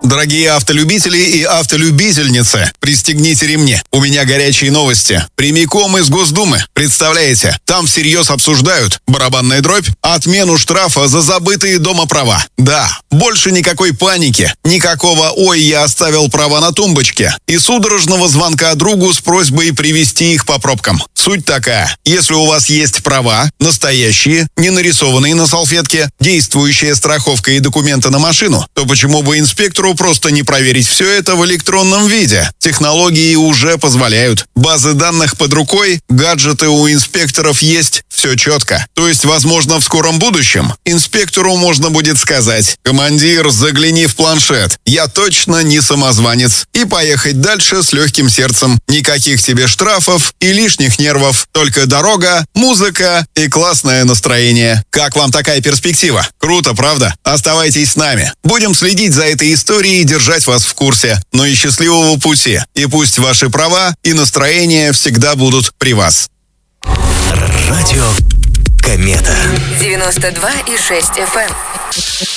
Дорогие автолюбители и автолюбительницы, пристегните ремни. У меня горячие новости. Прямиком из Госдумы. Представляете, там всерьез обсуждают, барабанная дробь, отмену штрафа за забытые дома права. Да, больше никакой паники, никакого «ой, я оставил права на тумбочке» и судорожного звонка другу с просьбой привезти их по пробкам. Суть такая. Если у вас есть права, настоящие, не нарисованные на салфетке, действующая страховка и документы на машину, то почему бы инспектору просто не проверить все это в электронном виде? Технологии уже позволяют. Базы данных под рукой, гаджеты у инспекторов есть, все четко. То есть, возможно, в скором будущем инспектору можно будет сказать: «Командир, загляни в планшет, я точно не самозванец», и поехать дальше с легким сердцем. Никаких тебе штрафов и лишних нервов, только дорога, музыка и классное настроение. Как вам такая перспектива? Круто, правда? Оставайтесь с нами. Будем следить за этой историей и держать вас в курсе. Ну и счастливого пути. И пусть ваши права и настроение всегда будут при вас. Радио Комета. 92,6 FM.